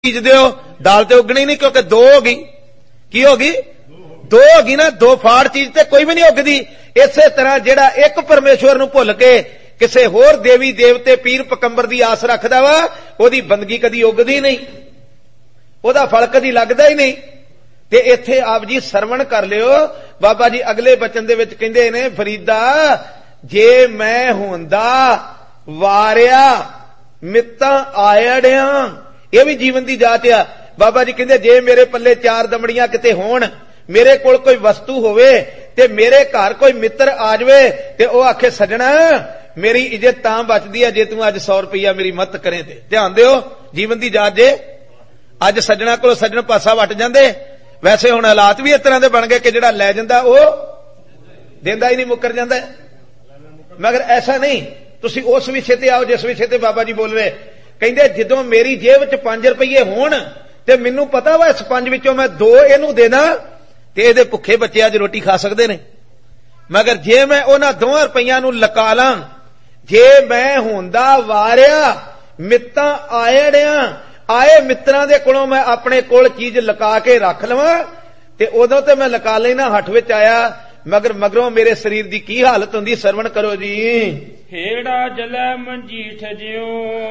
बीज दिओ, दाल तो उगनी नहीं, क्योंकि दो होगी। की होगी? दो होगी ना, दो फाड़ चीज ते कोई भी नहीं उगदी। इसे तरह जेड़ा एक परमेश्वर नूं भुल के किसे होर देवी देवते पीर पकंबर दी आस रखदा वा, ओदी बंदगी कदी उगदी नहीं, ओदा फल कदी लगदा ही नहीं। ते इत्थे आप जी सरवण कर लियो, बाबा जी अगले बचन दे विच कहिंदे ने, फरीदा जे मैं हुंदा वारिया मित्तां आयड़िया, यह भी जीवन की जाच आ। बाबा जी कहते जे मेरे पल्ले चार दमड़ियां किते होण, मेरे कोल कोई वस्तु होवे ते मेरे घर कोई मित्र आ जावे ते ओ आखे सजना मेरी इज्जत तां बचदी है जे तू अज 100 रुपया मेरी मदद करे। ते ध्यान दिओ जीवन की जाच जे अज सजना कोलों सजन पासा वट जांदे। वैसे हुण हालात भी इस तरह के बन गए कि जिहड़ा लै जांदा ओ देंदा ही नहीं, मुकर जांदा। मगर ऐसा नहीं, तुसीं उस विषय ते आओ जिस विषय ते बाबा जी बोल रहे। कहंदे जदों मेरी जेब च 5 रुपये होण ते मैनूं पता वा इस 5 विचों मैं 2 इहनूं दे दां ते इहदे भुखे बच्चे अज रोटी खा सकदे ने। मगर जे मैं उन्हां 2 रुपइयां नूं लका लां, जे मैं हुंदा वारिया मित्तां आयड़िया, आए मित्रां दे कोलों मैं अपने कोल चीज लका के रख लवां ते उदों ते मैं लका लेना हठ विच आया, मगर मगरों मेरे शरीर की की हालत हुंदी। सरवण करो जी। हेड़ा जलै मंजीठ जियो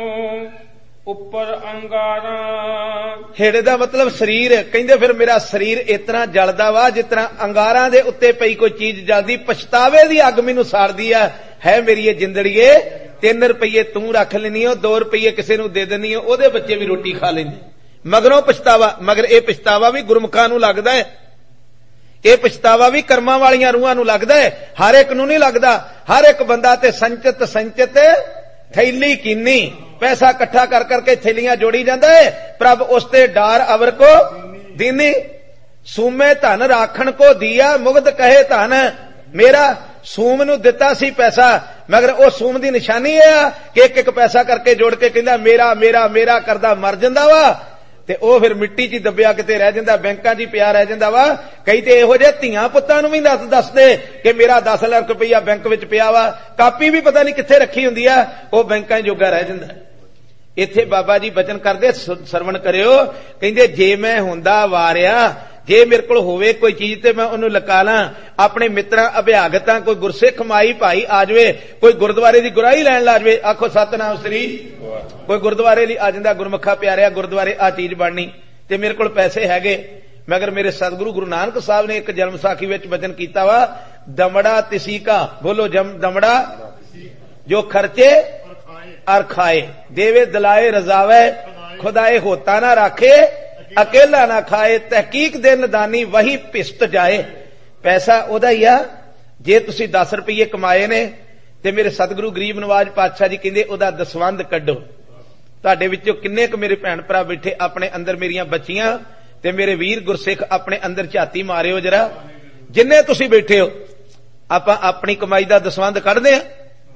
उपर अंगारा। हेड़े दा मतलब शरीर। कहंदे फिर मेरा शरीर इतना जलदा वा जितना अंगारां दे उत्ते पई कोई चीज जलदी, पछतावे दी अग मैनूं साड़दी है मेरी ये जिंदड़ीए। 3 रुपये तू रख लेनी हो, 2 रुपये किसी नूं दे देनी हो, ओदे बच्चे भी रोटी खा लेंदे। मगरों पछतावा, मगर यह पछतावा भी गुरमुखां नूं लगदा है, यह पछतावा भी कर्मां वालियां रूहां नूं लगदा है, हर एक नूं नहीं लगदा। हर एक बंदा ते संचित संचित थैली कीनी, पैसा इकट्ठा कर करके थैलियां जोड़ी जांदा है। प्रभ उसते डार अवर को दीनी, सूमे धन राखण को दिया, मुग्ध कहे धन मेरा। सूम नूं दिता सी पैसा, मगर वो सूम दी निशानी है कि एक एक पैसा करके जोड़ के कहंदा मेरा मेरा मेरा करदा मर जांदा वा ते ओ फिर मिट्टी च दबिया किते रह जांदा, बैंकां च पिया रह जांदा वा। कई ते इहो जिहे धीआं पुत्तां नूं भी दसदे कि मेरा 10 लाख रुपया बैंक विच पिया वा, कापी भी पता नहीं कित्थे रखी हुंदी आ, ओ बैंकां जोगा रह जांदा। इत्थे बाबा जी बचन करदे, सरवण करियो। कहंदे जे मैं हुंदा वारिया, जे मेरे कोल होवे कोई चीज ते मैं ओनू लका लां, अपने मित्रां अभ्यागतां कोई गुरसिख माई भाई आ जावे, कोई गुरुद्वारे दी गुराही लैण ला जावे, आखो सतनाम श्री। कोई गुरुद्वारे लई आ जांदा, गुरमुखा प्यारिया गुरुद्वारे आ चीज बननी ते मेरे कोल पैसे हैगे। मगर मेरे सतगुरु गुरु नानक साहब ने एक जन्म साखी विच वचन कीता वा, दमड़ा तिसी का, बोलो दमड़ा जो खर्चे और खाए, देवे दिलाए रजावे, खुदाए होता ना राखे, अकेला ना खाए, तहकीक दे नदानी वही पिसत जाए। पैसा ओदा ही आ, जे तुसी 10 रुपये कमाए ने ते मेरे सतगुरु गरीब नवाज पातशाह जी कहंदे ओदा दसवंध कड्डो। तुहाडे विचों किन्ने क मेरे भैण भरा बैठे अपने अंदर मेरियां बच्चियां ते मेरे वीर गुरसिख अपने अंदर झाती मारियो जरा, जिन्ने तुसी बैठे हो आपां अपनी कमाई दा दसवंध कढदे आ।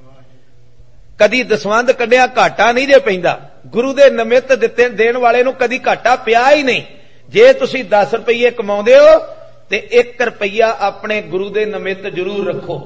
कदी दसवंध कढिया घाटा नहीं जे पैंदा, गुरु दे नमित दिते देण वाले नूं कदी घाटा पिया ही नहीं। जे तुसी 10 रुपये कमाउंदे हो ते 1 रुपया अपने गुरु दे नमित जरूर रखो।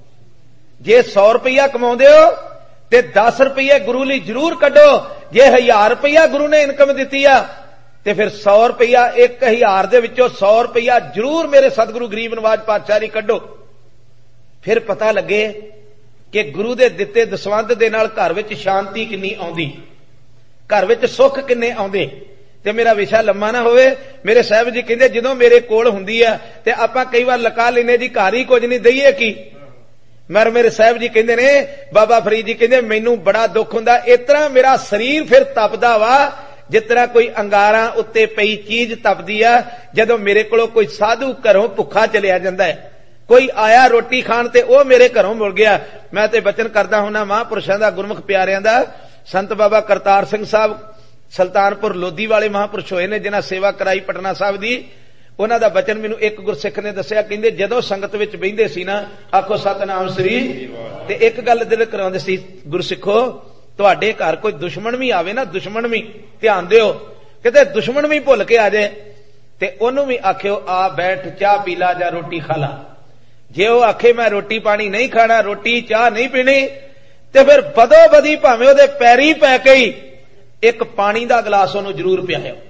जे 100 रुपया कमाउंदे हो ते 10 रुपये गुरु लई जरूर कढो। जे 1000 रुपया गुरु ने इनकम दिती आ ते फिर 100 रुपया 1000 दे विचों 100 रुपया जरूर मेरे सतगुरु गरीब नवाज पातशाह जी कढो। फिर पता लगे कि गुरु दे दिते दसवंध दे नाल घर विच शांति किन्नी आउंदी, घर विच सुख किन्ने आउंदे। ते मेरा विषय लम्मा ना होवे। मेरे साहब जी कहंदे जदों मेरे कोल हुंदी आ ते आपां कई वार लका लेने जी घर ही कुछ नहीं दईए की। मगर मेरे साहब जी कहंदे ने, बाबा फरीद जी कहंदे मैनूं बड़ा दुख हुंदा, इस तरह मेरा शरीर फिर तपदा वा जिस तरह कोई अंगारां उत्ते पई चीज तपदी आ जदों मेरे कोलों कोई साधु घरों भुखा चलिया जांदा है। कोई आया रोटी खाण ते ओ मेरे घरों मुड़ गया। मैं ते वचन करदा हुंदा महापुरुषां दा, गुरमुख प्यारियां दा। संत बाबा करतार सिंह साहब सुल्तानपुर लोधी वाले महापुरुष होए ने जिन्हां सेवा कराई पटना साहब दी। उन्हां दा वचन मैनूं एक गुरसिख ने दस्सिया, कहंदे जदों संगत विच बहिंदे सी ना, आखो सतनाम श्री, ते एक गल दिल कराउंदे सी, गुरसिखो तुहाडे घर कोई दुश्मन भी आवे ना, दुश्मन भी ध्यान दिओ, किते दुश्मन भी भुल के आ जाए ते ओनूं भी आखिओ आ बैठ चाह पी ला जां रोटी खा ला। जे वो आखे मैं रोटी पानी नहीं खाना, रोटी चाह नहीं पीनी, ते फिर बदो बदी भावें ओदे पैरी पै के ही ਇੱਕ ਪਾਣੀ ਦਾ ਗਲਾਸ ਉਹਨੂੰ ਜ਼ਰੂਰ ਪਿਆਇਓ।